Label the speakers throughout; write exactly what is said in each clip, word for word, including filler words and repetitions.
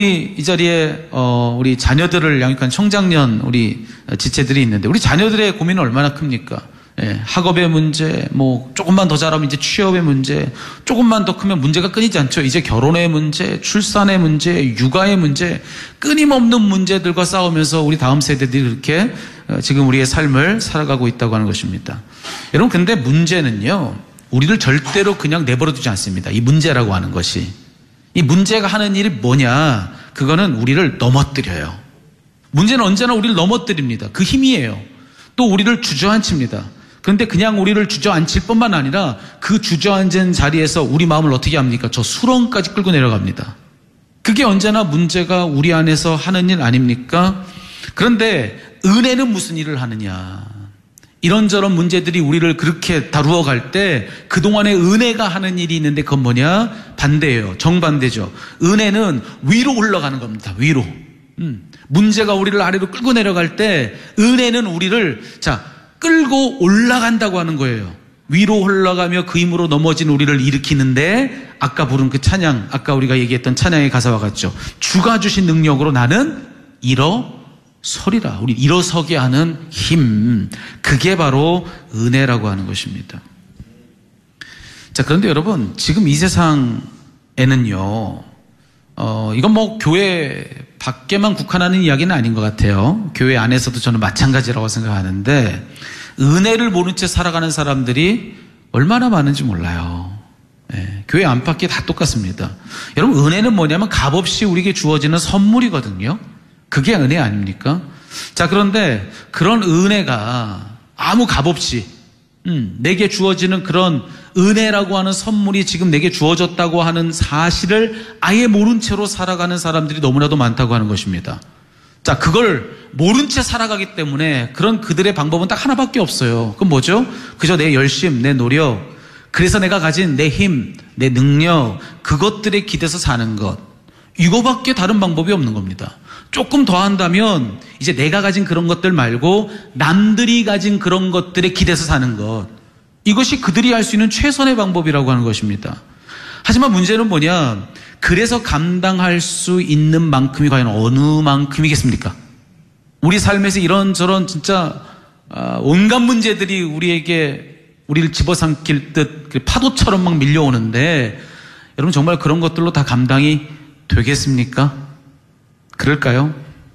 Speaker 1: 이 자리에 어 우리 자녀들을 양육한 청장년 우리 지체들이 있는데 우리 자녀들의 고민은 얼마나 큽니까? 예, 학업의 문제, 뭐 조금만 더 잘하면 이제 취업의 문제, 조금만 더 크면 문제가 끊이지 않죠. 이제 결혼의 문제, 출산의 문제, 육아의 문제, 끊임없는 문제들과 싸우면서 우리 다음 세대들이 그렇게 지금 우리의 삶을 살아가고 있다고 하는 것입니다. 여러분, 근데 문제는요, 우리를 절대로 그냥 내버려두지 않습니다. 이 문제라고 하는 것이. 이 문제가 하는 일이 뭐냐? 그거는 우리를 넘어뜨려요. 문제는 언제나 우리를 넘어뜨립니다. 그 힘이에요. 또 우리를 주저앉힙니다. 그런데 그냥 우리를 주저앉힐 뿐만 아니라 그 주저앉은 자리에서 우리 마음을 어떻게 합니까? 저 수렁까지 끌고 내려갑니다. 그게 언제나 문제가 우리 안에서 하는 일 아닙니까? 그런데 은혜는 무슨 일을 하느냐? 이런저런 문제들이 우리를 그렇게 다루어 갈 때 그동안에 은혜가 하는 일이 있는데 그건 뭐냐? 반대예요. 정반대죠. 은혜는 위로 올라가는 겁니다. 위로. 음. 문제가 우리를 아래로 끌고 내려갈 때 은혜는 우리를 자 끌고 올라간다고 하는 거예요. 위로 올라가며 그 힘으로 넘어진 우리를 일으키는데 아까 부른 그 찬양, 아까 우리가 얘기했던 찬양의 가사와 같죠. 주가 주신 능력으로 나는 일어서리라. 우리 일어서게 하는 힘, 그게 바로 은혜라고 하는 것입니다. 자, 그런데 여러분, 지금 이 세상에는요, 어, 이건 뭐 교회 밖에만 국한하는 이야기는 아닌 것 같아요. 교회 안에서도 저는 마찬가지라고 생각하는데 은혜를 모른 채 살아가는 사람들이 얼마나 많은지 몰라요. 네, 교회 안팎이 다 똑같습니다. 여러분, 은혜는 뭐냐면 값없이 우리에게 주어지는 선물이거든요. 그게 은혜 아닙니까? 자, 그런데 그런 은혜가 아무 값없이 음, 내게 주어지는 그런 은혜라고 하는 선물이 지금 내게 주어졌다고 하는 사실을 아예 모른 채로 살아가는 사람들이 너무나도 많다고 하는 것입니다. 자, 그걸 모른 채 살아가기 때문에 그런 그들의 방법은 딱 하나밖에 없어요. 그건 뭐죠? 그저 내 열심, 내 노력, 그래서 내가 가진 내 힘, 내 능력, 그것들에 기대서 사는 것. 이거밖에 다른 방법이 없는 겁니다. 조금 더 한다면 이제 내가 가진 그런 것들 말고 남들이 가진 그런 것들에 기대서 사는 것. 이것이 그들이 할 수 있는 최선의 방법이라고 하는 것입니다. 하지만 문제는 뭐냐? 그래서 감당할 수 있는 만큼이 과연 어느 만큼이겠습니까? 우리 삶에서 이런저런 진짜 온갖 문제들이 우리에게 우리를 집어삼킬 듯 파도처럼 막 밀려오는데 여러분, 정말 그런 것들로 다 감당이 되겠습니까? 그럴까요?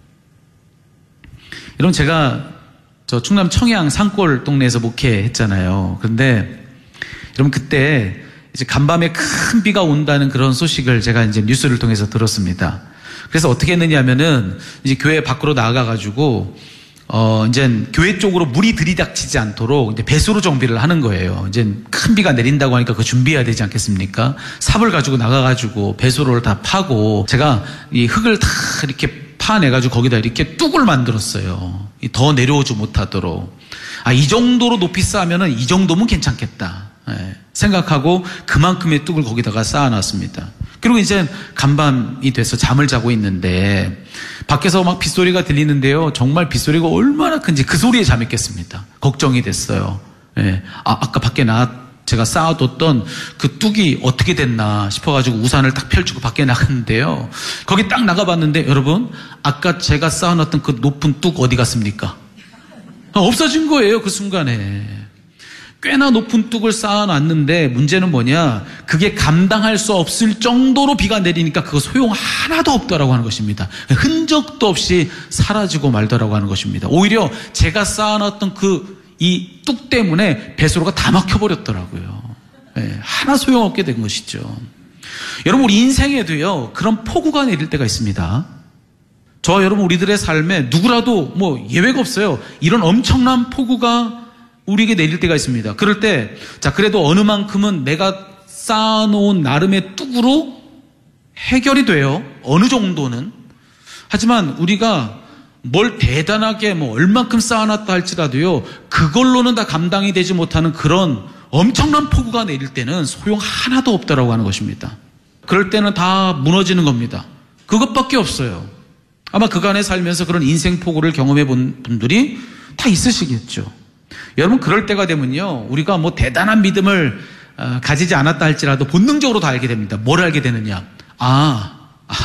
Speaker 1: 여러분, 제가 저 충남 청양 산골 동네에서 목회했잖아요. 그런데 여러분, 그때 이제 간밤에 큰 비가 온다는 그런 소식을 제가 이제 뉴스를 통해서 들었습니다. 그래서 어떻게 했느냐 하면은 이제 교회 밖으로 나가가지고 어 이제 교회 쪽으로 물이 들이닥치지 않도록 이제 배수로 정비를 하는 거예요. 이제 큰 비가 내린다고 하니까 그거 준비해야 되지 않겠습니까? 삽을 가지고 나가가지고 배수로를 다 파고 제가 이 흙을 다 이렇게 파내가지고 거기다 이렇게 뚝을 만들었어요. 더 내려오지 못하도록. 아, 이 정도로 높이 쌓으면은 이 정도면 괜찮겠다. 예, 생각하고 그만큼의 뚝을 거기다가 쌓아놨습니다. 그리고 이제 간밤이 돼서 잠을 자고 있는데 밖에서 막 빗소리가 들리는데요. 정말 빗소리가 얼마나 큰지 그 소리에 잠했겠습니다. 걱정이 됐어요. 예, 아, 아까 밖에 나 제가 쌓아뒀던 그 뚝이 어떻게 됐나 싶어가지고 우산을 딱 펼치고 밖에 나갔는데요. 거기 딱 나가봤는데 여러분, 아까 제가 쌓아놨던 그 높은 뚝 어디 갔습니까? 없어진 거예요. 그 순간에. 꽤나 높은 뚝을 쌓아놨는데 문제는 뭐냐? 그게 감당할 수 없을 정도로 비가 내리니까 그거 소용 하나도 없더라고 하는 것입니다. 흔적도 없이 사라지고 말더라고 하는 것입니다. 오히려 제가 쌓아놨던 그 이 뚝 때문에 배수로가 다 막혀버렸더라고요. 네, 하나 소용없게 된 것이죠. 여러분, 우리 인생에도요, 그런 폭우가 내릴 때가 있습니다. 저 여러분, 우리들의 삶에 누구라도 뭐 예외가 없어요. 이런 엄청난 폭우가 우리에게 내릴 때가 있습니다. 그럴 때, 자, 그래도 어느 만큼은 내가 쌓아놓은 나름의 뚝으로 해결이 돼요. 어느 정도는. 하지만 우리가 뭘 대단하게 뭐 얼만큼 쌓아놨다 할지라도요, 그걸로는 다 감당이 되지 못하는 그런 엄청난 폭우가 내릴 때는 소용 하나도 없다라고 하는 것입니다. 그럴 때는 다 무너지는 겁니다. 그것밖에 없어요. 아마 그간에 살면서 그런 인생 폭우를 경험해 본 분들이 다 있으시겠죠. 여러분, 그럴 때가 되면요, 우리가 뭐 대단한 믿음을 가지지 않았다 할지라도 본능적으로 다 알게 됩니다. 뭘 알게 되느냐? 아,